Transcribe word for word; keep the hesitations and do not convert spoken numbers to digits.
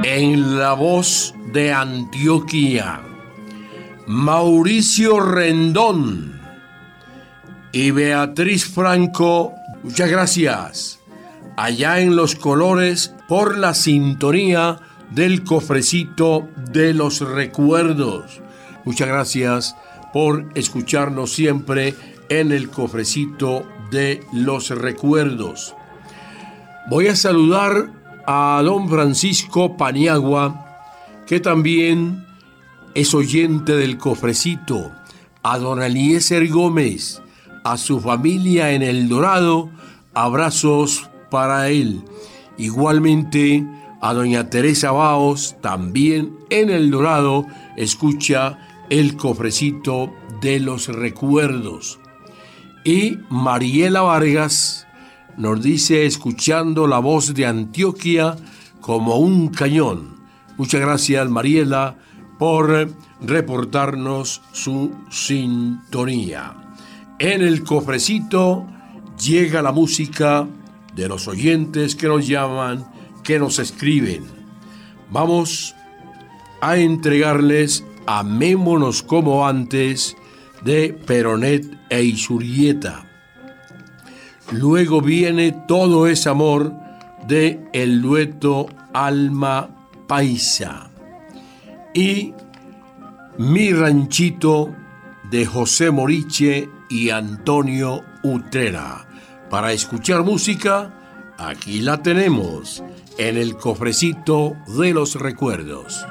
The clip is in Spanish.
En la voz de Antioquia, Mauricio Rendón y Beatriz Franco, muchas gracias. Allá en Los Colores, por la sintonía del cofrecito de los recuerdos. Muchas gracias por escucharnos siempre en el cofrecito de los recuerdos. Voy a saludar a don Francisco Paniagua, que también es oyente del cofrecito, a don Eliezer Gómez, a su familia en El Dorado, abrazos para él. Igualmente a doña Teresa Baos, también en El Dorado, escucha el cofrecito de los recuerdos. Y Mariela Vargas nos dice, escuchando la voz de Antioquia como un cañón. Muchas gracias, Mariela, por reportarnos su sintonía. En el cofrecito llega la música de los oyentes que nos llaman, que nos escriben. Vamos a entregarles Amémonos como antes de Peronet e Isurieta. Luego viene Todo es amor de el dueto Alma Paisa. Y Mi ranchito de José Moriche y Antonio Utrera. Para escuchar música, aquí la tenemos en el cofrecito de los recuerdos.